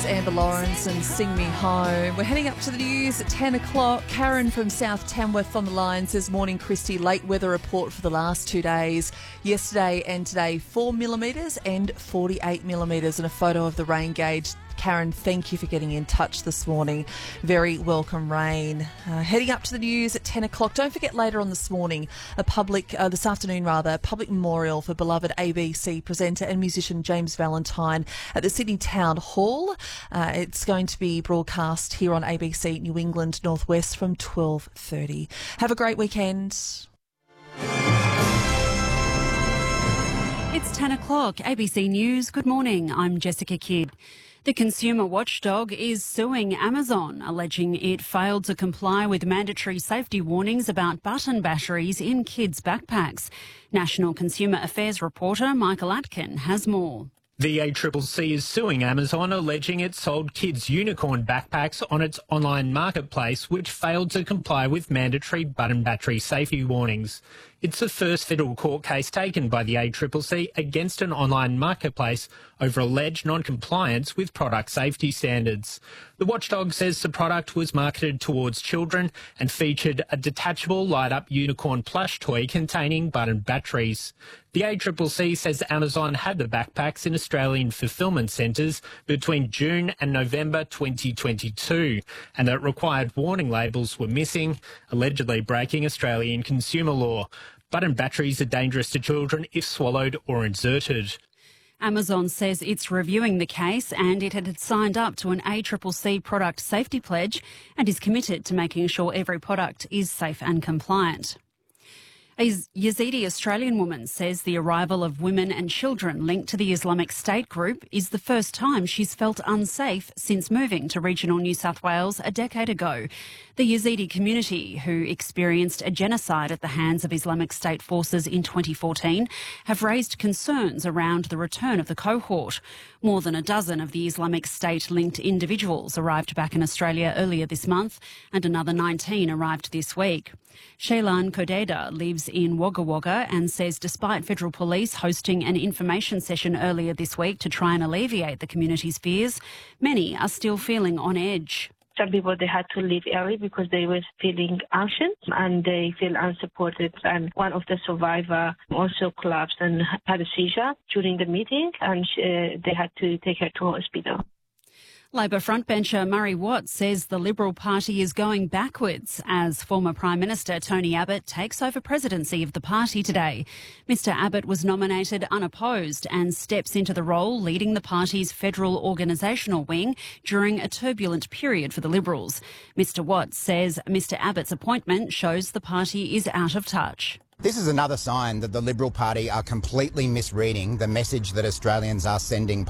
Amber Lawrence and Sing Me Home. We're heading up to the news at 10 o'clock. Karen from South Tamworth on the line says, morning Christy, late weather report for the last 2 days. Yesterday and today, 4 millimetres and 48 millimetres, and a photo of the rain gauge. Karen, thank you for getting in touch this morning. Very welcome rain. Heading up to the news at 10 o'clock. Don't forget later on this afternoon, a public memorial for beloved ABC presenter and musician James Valentine at the Sydney Town Hall. It's going to be broadcast here on ABC New England Northwest from 12:30. Have a great weekend. It's 10 o'clock, ABC News. Good morning, I'm Jessica Kidd. The consumer watchdog is suing Amazon, alleging it failed to comply with mandatory safety warnings about button batteries in kids' backpacks. National Consumer Affairs reporter Michael Atkin has more. The ACCC is suing Amazon, alleging it sold kids' unicorn backpacks on its online marketplace, which failed to comply with mandatory button battery safety warnings. It's the first federal court case taken by the ACCC against an online marketplace over alleged non-compliance with product safety standards. The watchdog says the product was marketed towards children and featured a detachable light-up unicorn plush toy containing button batteries. The ACCC says Amazon had the backpacks in Australian fulfilment centres between June and November 2022, and that required warning labels were missing, allegedly breaking Australian consumer law. Button batteries are dangerous to children if swallowed or inserted. Amazon says it's reviewing the case and it had signed up to an ACCC product safety pledge and is committed to making sure every product is safe and compliant. A Yazidi Australian woman says the arrival of women and children linked to the Islamic State group is the first time she's felt unsafe since moving to regional New South Wales a decade ago. The Yazidi community, who experienced a genocide at the hands of Islamic State forces in 2014, have raised concerns around the return of the cohort. More than a dozen of the Islamic State-linked individuals arrived back in Australia earlier this month, and another 19 arrived this week. Shailan Kodeda lives in Wagga Wagga and says despite federal police hosting an information session earlier this week to try and alleviate the community's fears, many are still feeling on edge. Some people, they had to leave early because they were feeling anxious and they feel unsupported. And one of the survivors also collapsed and had a seizure during the meeting, and they had to take her to hospital. Labor frontbencher Murray Watt says the Liberal Party is going backwards as former Prime Minister Tony Abbott takes over presidency of the party today. Mr Abbott was nominated unopposed and steps into the role leading the party's federal organisational wing during a turbulent period for the Liberals. Mr Watt says Mr Abbott's appointment shows the party is out of touch. This is another sign that the Liberal Party are completely misreading the message that Australians are sending